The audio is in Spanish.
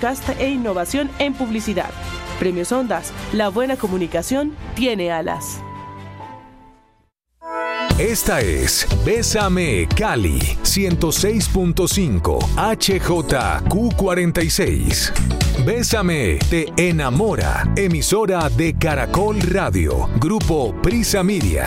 podcast e innovación en publicidad. Premios Ondas, la buena comunicación tiene alas. Esta es Bésame Cali 106.5 HJQ46. Bésame te enamora, emisora de Caracol Radio, Grupo Prisa Media.